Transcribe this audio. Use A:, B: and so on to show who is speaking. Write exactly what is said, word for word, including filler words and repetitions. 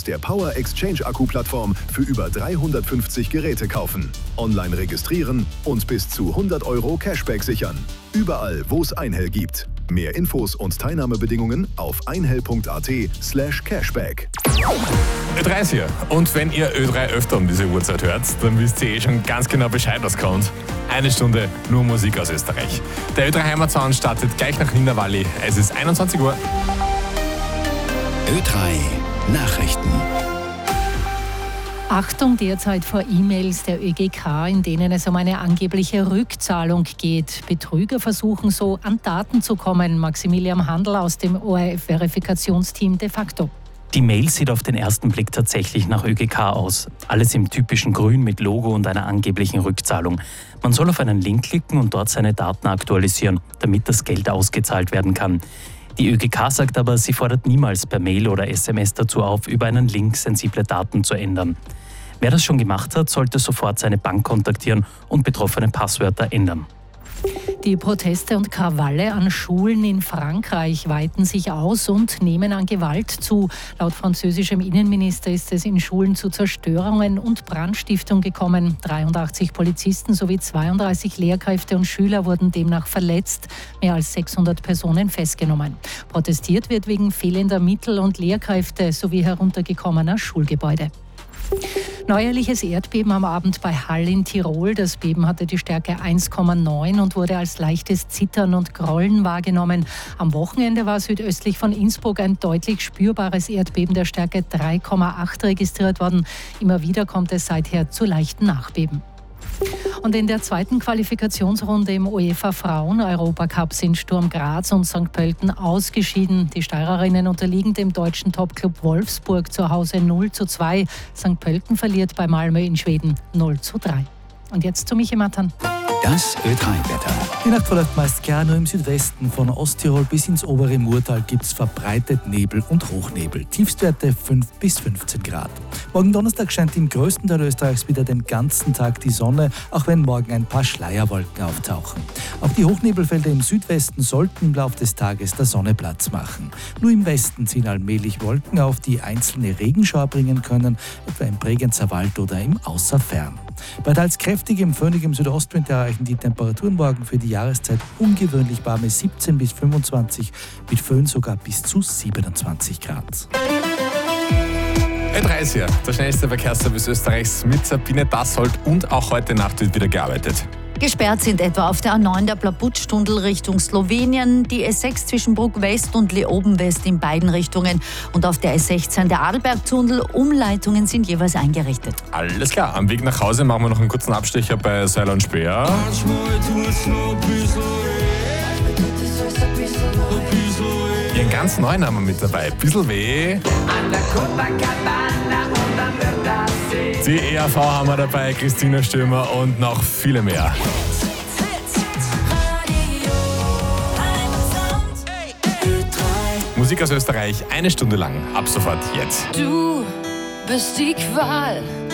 A: der Power Exchange Akku-Plattform für über dreihundertfünfzig Geräte kaufen. Online registrieren und bis zu hundert Euro Cashback sichern. Überall, wo es Einhell gibt. Mehr Infos und Teilnahmebedingungen auf einhell.at slash cashback.
B: Ö drei ist hier. Und wenn ihr Ö drei öfter um diese Uhrzeit hört, dann wisst ihr eh schon ganz genau Bescheid, was kommt. Eine Stunde nur Musik aus Österreich. Der Ö drei Heimatsound startet gleich nach Hinterwalli. Es ist einundzwanzig Uhr.
C: Ö drei Nachrichten.
D: Achtung derzeit vor E-Mails der Ö G K, in denen es um eine angebliche Rückzahlung geht. Betrüger versuchen so, an Daten zu kommen. Maximilian Handl aus dem O R F-Verifikationsteam de facto.
E: Die Mail sieht auf den ersten Blick tatsächlich nach Ö G K aus. Alles im typischen Grün mit Logo und einer angeblichen Rückzahlung. Man soll auf einen Link klicken und dort seine Daten aktualisieren, damit das Geld ausgezahlt werden kann. Die Ö G K sagt aber, sie fordert niemals per Mail oder S M S dazu auf, über einen Link sensible Daten zu ändern. Wer das schon gemacht hat, sollte sofort seine Bank kontaktieren und betroffene Passwörter ändern.
D: Die Proteste und Krawalle an Schulen in Frankreich weiten sich aus und nehmen an Gewalt zu. Laut französischem Innenminister ist es in Schulen zu Zerstörungen und Brandstiftung gekommen. dreiundachtzig Polizisten sowie zweiunddreißig Lehrkräfte und Schüler wurden demnach verletzt. Mehr als sechshundert Personen festgenommen. Protestiert wird wegen fehlender Mittel und Lehrkräfte sowie heruntergekommener Schulgebäude. Neuerliches Erdbeben am Abend bei Hall in Tirol. Das Beben hatte die Stärke eins Komma neun und wurde als leichtes Zittern und Grollen wahrgenommen. Am Wochenende war südöstlich von Innsbruck ein deutlich spürbares Erdbeben der Stärke drei Komma acht registriert worden. Immer wieder kommt es seither zu leichten Nachbeben. Und in der zweiten Qualifikationsrunde im UEFA Frauen-Europacup sind Sturm Graz und Sankt Pölten ausgeschieden. Die Steirerinnen unterliegen dem deutschen Topclub Wolfsburg zu Hause null zu zwei. Sankt Pölten verliert bei Malmö in Schweden null zu drei. Und jetzt zu Michi Matan.
C: Das Ö drei Wetter.
F: Die Nacht verläuft meist klar, nur im Südwesten von Osttirol bis ins obere Murtal gibt es verbreitet Nebel und Hochnebel. Tiefstwerte fünf bis fünfzehn Grad. Morgen Donnerstag scheint im größten Teil Österreichs wieder den ganzen Tag die Sonne, auch wenn morgen ein paar Schleierwolken auftauchen. Auch die Hochnebelfelder im Südwesten sollten im Laufe des Tages der Sonne Platz machen. Nur im Westen ziehen allmählich Wolken auf, die einzelne Regenschauer bringen können, etwa im Bregenzer Wald oder im Außerfern. Bei teils kräftigem, föhnigem Südostwind erreichen die Temperaturen morgen für die Jahreszeit ungewöhnlich warme siebzehn bis fünfundzwanzig, mit Föhn sogar bis zu siebenundzwanzig Grad.
B: Ö drei ist hier, der schnellste Verkehrsservice Österreichs mit Sabine Dassold, und auch heute Nacht wird wieder gearbeitet.
G: Gesperrt sind etwa auf der A neun der Plaputsch-Tunnel Richtung Slowenien, die S sechs zwischen Bruck West und Leoben West in beiden Richtungen und auf der S sechzehn der Adelberg-Tunnel. Umleitungen sind jeweils eingerichtet.
B: Alles klar, am Weg nach Hause machen wir noch einen kurzen Abstecher bei Seil und Speer. Ihren ganz neuen haben wir mit dabei. Bissl weh. Die E R V haben wir dabei, Christina Stürmer und noch viele mehr. Musik aus Österreich, eine Stunde lang, ab sofort jetzt.
H: Du bist die Qual